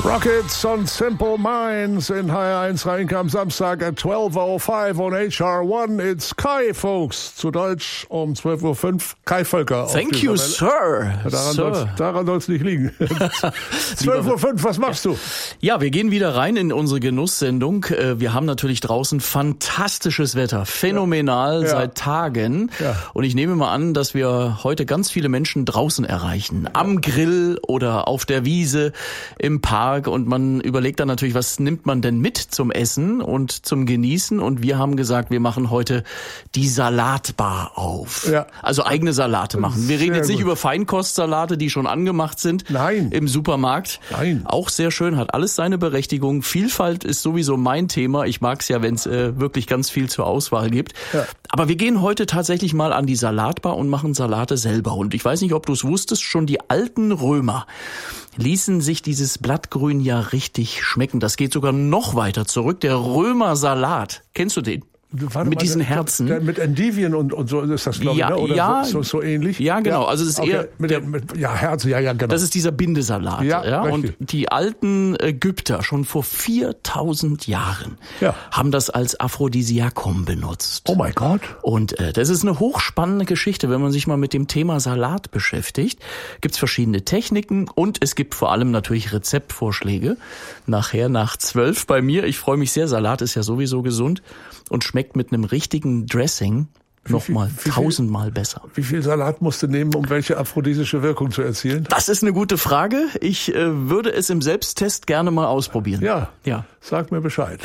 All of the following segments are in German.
Rockets und Simple Minds in HR1 Rhein am Samstag at 12:05 on HR1. It's Kai, folks. Zu Deutsch um 12:05 Uhr. Kai Völker. Thank you, Sir. Daran soll es nicht liegen. 12:05 Uhr, was machst du? Ja, wir gehen wieder rein in unsere Genusssendung. Wir haben natürlich draußen fantastisches Wetter. Phänomenal seit Tagen. Ja. Und ich nehme mal an, dass wir heute ganz viele Menschen draußen erreichen. Am Grill oder auf der Wiese, im Park. Und man überlegt dann natürlich, was nimmt man denn mit zum Essen und zum Genießen? Und wir haben gesagt, wir machen heute die Salatbar auf. Ja. Also eigene Salate machen. Wir reden jetzt nicht über Feinkostsalate, die schon angemacht sind. Nein. Im Supermarkt. Nein. Auch sehr schön, hat alles seine Berechtigung. Vielfalt ist sowieso mein Thema. Ich mag es ja, wenn es wirklich ganz viel zur Auswahl gibt. Ja. Aber wir gehen heute tatsächlich mal an die Salatbar und machen Salate selber. Und ich weiß nicht, ob du es wusstest, schon die alten Römer ließen sich dieses Blattgrün ja richtig schmecken. Das geht sogar noch weiter zurück. Der Römersalat. Kennst du den? Mit diesen Herzen. Mit Endivien und so ist das, glaube ich, ne? Oder ja, so ähnlich? Ja, genau. Ja, also es ist eher Herzen, genau. Das ist dieser Bindesalat. Ja. Und die alten Ägypter schon vor 4000 Jahren haben das als Aphrodisiakum benutzt. Oh mein Gott. Und das ist eine hochspannende Geschichte, wenn man sich mal mit dem Thema Salat beschäftigt. Gibt's verschiedene Techniken und es gibt vor allem natürlich Rezeptvorschläge. Nachher nach 12 bei mir. Ich freue mich sehr. Salat ist ja sowieso gesund und schmeckt mit einem richtigen Dressing nochmal 1000-mal besser. Wie viel Salat musst du nehmen, um welche aphrodisische Wirkung zu erzielen? Das ist eine gute Frage. Ich würde es im Selbsttest gerne mal ausprobieren. Ja. Sag mir Bescheid.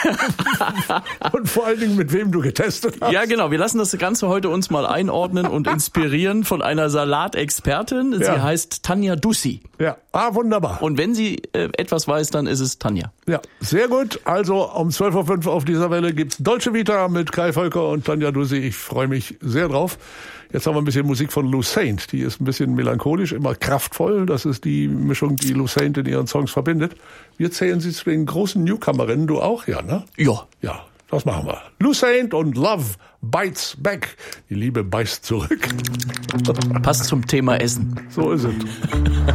Und vor allen Dingen, mit wem du getestet hast. Ja, genau. Wir lassen das Ganze heute uns mal einordnen und inspirieren von einer Salatexpertin. Sie heißt Tanja Dussi. Ja, wunderbar. Und wenn sie etwas weiß, dann ist es Tanja. Ja, sehr gut. Also um 12:05 Uhr auf dieser Welle gibt's Dolce Vita mit Kai Völker und Tanja Dussi. Ich freue mich sehr drauf. Jetzt haben wir ein bisschen Musik von Lou Saint. Die ist ein bisschen melancholisch, immer kraftvoll. Das ist die Mischung, die Lou Saint in ihren Songs verbindet. Wir zählen sie zu den großen Newcomerinnen. Du auch, ja, ne? Ja. Ja, das machen wir. Lou Saint und Love Bites Back. Die Liebe beißt zurück. Passt zum Thema Essen. So ist es.